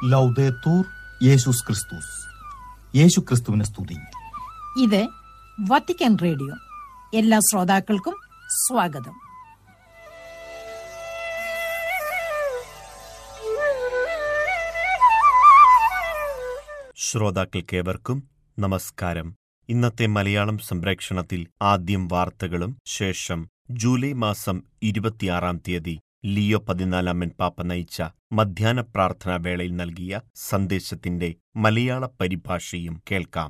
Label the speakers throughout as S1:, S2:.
S1: ലൗദേത്തൂർ യേശുസ് ക്രിസ്തുസ്. യേശു ക്രിസ്തുവിനെ സ്തുതി.
S2: ഇത് വത്തിക്കാൻ റേഡിയോ. എല്ലാ ശ്രോതാക്കൾക്കും സ്വാഗതം.
S3: ശ്രോതാക്കൾക്കേവർക്കും നമസ്കാരം. ഇന്നത്തെ മലയാളം സംപ്രേക്ഷണത്തിൽ ആദ്യം വാർത്തകളും ശേഷം ജൂലൈ മാസം 26 ലിയോ 14 പാപ്പ നയിച്ച മധ്യാഹ്ന പ്രാർത്ഥനാ വേളയിൽ നൽകിയ സന്ദേശത്തിന്റെ മലയാള പരിഭാഷയും കേൾക്കാം.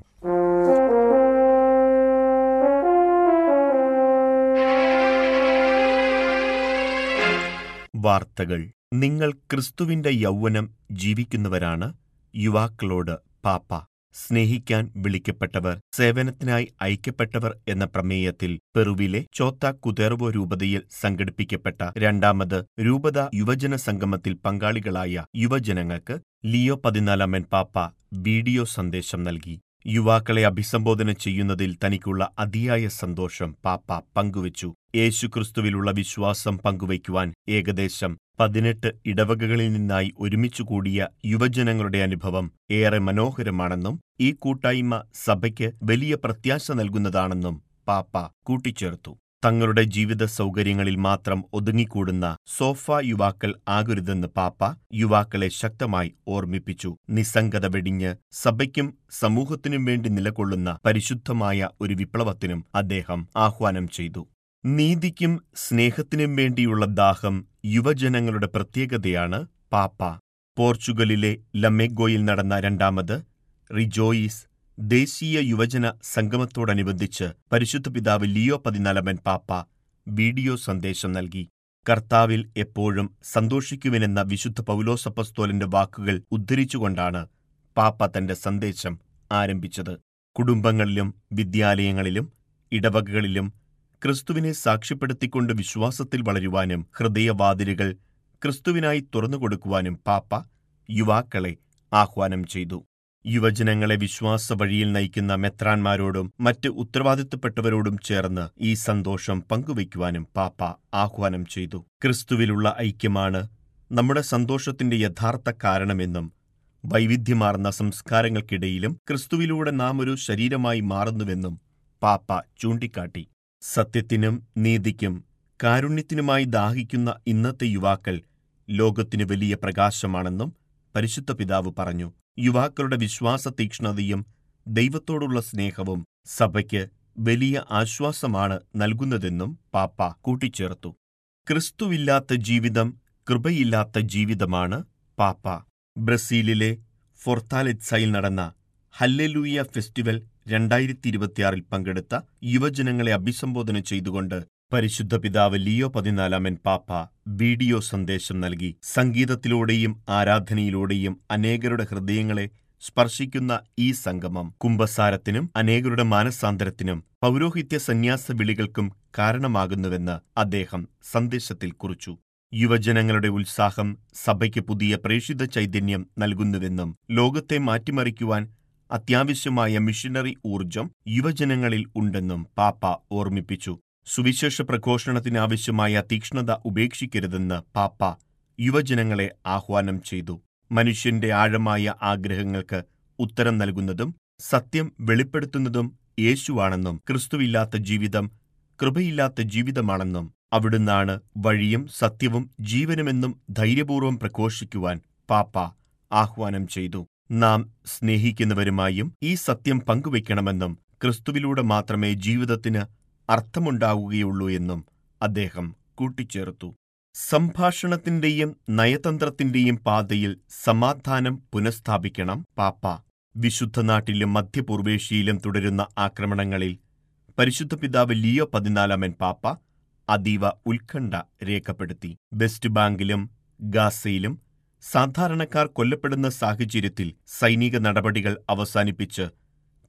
S3: വാർത്തകൾ. നിങ്ങൾ ക്രിസ്തുവിന്റെ യൗവനം ജീവിക്കുന്നവരാണ്. യുവാക്കളോട് പാപ്പ. സ്നേഹിക്കാൻ വിളിക്കപ്പെട്ടവർ, സേവനത്തിനായി അയക്കപ്പെട്ടവർ എന്ന പ്രമേയത്തിൽ പെറുവിലെ ചോത്ത കുതെർവോ രൂപതയിൽ സംഘടിപ്പിക്കപ്പെട്ട 2ാമത് രൂപത യുവജന സംഗമത്തിൽ പങ്കാളികളായ യുവജനങ്ങൾക്ക് ലിയോ 14 പാപ്പ വീഡിയോ സന്ദേശം നൽകി. യുവാക്കളെ അഭിസംബോധന ചെയ്യുന്നതിൽ തനിക്കുള്ള അതിയായ സന്തോഷം പാപ്പ പങ്കുവച്ചു. യേശുക്രിസ്തുവിലുള്ള വിശ്വാസം പങ്കുവയ്ക്കുവാൻ ഏകദേശം 18 ഇടവകകളിൽ നിന്നായി ഒരുമിച്ചുകൂടിയ യുവജനങ്ങളുടെ അനുഭവം ഏറെ മനോഹരമാണെന്നും ഈ കൂട്ടായ്മ സഭയ്ക്ക് വലിയ പ്രത്യാശ നൽകുന്നതാണെന്നും പാപ്പ കൂട്ടിച്ചേർത്തു. തങ്ങളുടെ ജീവിത സൗകര്യങ്ങളിൽ മാത്രം ഒതുങ്ങിക്കൂടുന്ന സോഫ യുവാക്കൾ ആകരുതെന്ന് പാപ്പ യുവാക്കളെ ശക്തമായി ഓർമ്മിപ്പിച്ചു. നിസ്സംഗത വെടിഞ്ഞ് സഭയ്ക്കും സമൂഹത്തിനും വേണ്ടി നിലകൊള്ളുന്ന പരിശുദ്ധമായ ഒരു വിപ്ലവത്തിനും അദ്ദേഹം ആഹ്വാനം ചെയ്തു. നീതിക്കും സ്നേഹത്തിനും വേണ്ടിയുള്ള ദാഹം യുവജനങ്ങളുടെ പ്രത്യേകതയാണ് പാപ്പ. പോർച്ചുഗലിലെ ലമേഗോയിൽ നടന്ന 2ാമത് റിജോയിസ് ദേശീയ യുവജന സംഗമത്തോടനുബന്ധിച്ച് പരിശുദ്ധ പിതാവ് ലിയോ 14 പാപ്പ വീഡിയോ സന്ദേശം നൽകി. കർത്താവിൽ എപ്പോഴും സന്തോഷിക്കുവിനെന്ന വിശുദ്ധ പൗലോസപ്പസ്തോലന്റെ വാക്കുകൾ ഉദ്ധരിച്ചുകൊണ്ടാണ് പാപ്പ തന്റെ സന്ദേശം ആരംഭിച്ചത്. കുടുംബങ്ങളിലും വിദ്യാലയങ്ങളിലും ഇടവകകളിലും ക്രിസ്തുവിനെ സാക്ഷ്യപ്പെടുത്തിക്കൊണ്ട് വിശ്വാസത്തിൽ വളരുവാനും ഹൃദയവാതിലുകൾ ക്രിസ്തുവിനായി തുറന്നുകൊടുക്കുവാനും പാപ്പ യുവാക്കളെ ആഹ്വാനം ചെയ്തു. യുവജനങ്ങളെ വിശ്വാസ വഴിയിൽ നയിക്കുന്ന മെത്രാന്മാരോടും മറ്റ് ഉത്തരവാദിത്തപ്പെട്ടവരോടും ചേർന്ന് ഈ സന്തോഷം പങ്കുവയ്ക്കുവാനും പാപ്പ ആഹ്വാനം ചെയ്തു. ക്രിസ്തുവിലുള്ള ഐക്യമാണ് നമ്മുടെ സന്തോഷത്തിന്റെ യഥാർത്ഥ കാരണമെന്നും വൈവിധ്യമാർന്ന സംസ്കാരങ്ങൾക്കിടയിലും ക്രിസ്തുവിലൂടെ നാം ഒരു ശരീരമായി മാറുന്നുവെന്നും പാപ്പ ചൂണ്ടിക്കാട്ടി. സത്യത്തിനും നീതിക്കും കാരുണ്യത്തിനുമായി ദാഹിക്കുന്ന ഇന്നത്തെ യുവാക്കൾ ലോകത്തിനു വലിയ പ്രകാശമാണെന്നും പരിശുദ്ധ പിതാവ് പറഞ്ഞു. യുവാക്കളുടെ വിശ്വാസ തീക്ഷ്ണതയും ദൈവത്തോടുള്ള സ്നേഹവും സഭയ്ക്ക് വലിയ ആശ്വാസമാണ് നൽകുന്നതെന്നും പാപ്പ കൂട്ടിച്ചേർത്തു. ക്രിസ്തുവില്ലാത്ത ജീവിതം കൃപയില്ലാത്ത ജീവിതമാണ് പാപ്പ. ബ്രസീലിലെ ഫോർത്താലെറ്റ്സയിൽ നടന്ന ഹല്ലേലൂയ ഫെസ്റ്റിവൽ 2026 പങ്കെടുത്ത യുവജനങ്ങളെ അഭിസംബോധന ചെയ്തുകൊണ്ട് പരിശുദ്ധ പിതാവ് ലിയോ 14 പാപ്പ വീഡിയോ സന്ദേശം നൽകി. സംഗീതത്തിലൂടെയും ആരാധനയിലൂടെയും അനേകരുടെ ഹൃദയങ്ങളെ സ്പർശിക്കുന്ന ഈ സംഗമം കുമ്പസാരത്തിനും അനേകരുടെ മാനസാന്തരത്തിനും പൗരോഹിത്യ സന്യാസ വിളികൾക്കും കാരണമാകുന്നുവെന്ന് അദ്ദേഹം സന്ദേശത്തിൽ കുറിച്ചു. യുവജനങ്ങളുടെ ഉത്സാഹം സഭയ്ക്ക് പുതിയ പ്രേഷിത ചൈതന്യം നൽകുന്നുവെന്നും ലോകത്തെ മാറ്റിമറിക്കുവാൻ അത്യാവശ്യമായ മിഷനറി ഊർജം യുവജനങ്ങളിൽ ഉണ്ടെന്നും പാപ്പ ഓർമ്മിപ്പിച്ചു. സുവിശേഷ പ്രഘോഷണത്തിനാവശ്യമായ തീക്ഷ്ണത ഉപേക്ഷിക്കരുതെന്ന് പാപ്പ യുവജനങ്ങളെ ആഹ്വാനം ചെയ്തു. മനുഷ്യന്റെ ആഴമായ ആഗ്രഹങ്ങൾക്ക് ഉത്തരം നൽകുന്നതും സത്യം വെളിപ്പെടുത്തുന്നതും യേശുവാണെന്നും ക്രിസ്തുവില്ലാത്ത ജീവിതം കൃപയില്ലാത്ത ജീവിതമാണെന്നും അവിടുന്നാണ് വഴിയും സത്യവും ജീവനുമെന്നും ധൈര്യപൂർവ്വം പ്രഘോഷിക്കുവാൻ പാപ്പ ആഹ്വാനം ചെയ്തു. നാം സ്നേഹിക്കുന്നവരുമായും ഈ സത്യം പങ്കുവയ്ക്കണമെന്നും ക്രിസ്തുവിലൂടെ മാത്രമേ ജീവിതത്തിന് അർത്ഥമുണ്ടാവുകയുള്ളൂ എന്നും അദ്ദേഹം കൂട്ടിച്ചേർത്തു. സംഭാഷണത്തിന്റെയും നയതന്ത്രത്തിന്റെയും പാതയിൽ സമാധാനം പുനഃസ്ഥാപിക്കണം പാപ്പ. വിശുദ്ധ നാട്ടിലും മധ്യപൂർവേഷ്യയിലും തുടരുന്ന ആക്രമണങ്ങളിൽ പരിശുദ്ധ പിതാവ് ലിയോ 14 പാപ്പ അതീവ ഉത്കണ്ഠ രേഖപ്പെടുത്തി. വെസ്റ്റ് ബാങ്കിലും ഗാസയിലും സാധാരണക്കാർ കൊല്ലപ്പെടുന്ന സാഹചര്യത്തിൽ സൈനിക നടപടികൾ അവസാനിപ്പിച്ച്